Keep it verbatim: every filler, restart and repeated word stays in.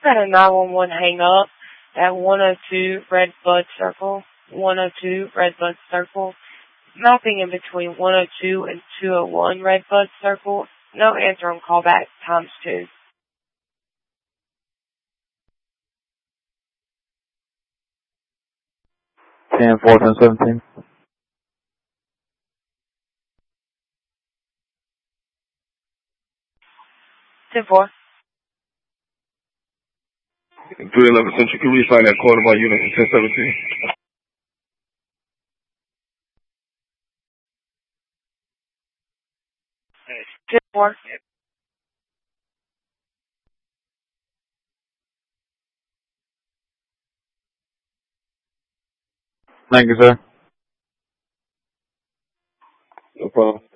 got a nine one one hang up at one oh two Red Bud Circle. one oh two Red Bud Circle. Mapping in between one oh two and two oh one Red Bud Circle. No answer on callback times two. ten four, ten seventeen. ten four. three eleven Central, can we find that quarter by unit in ten seventeen? ten four. Thank you, sir. No problem.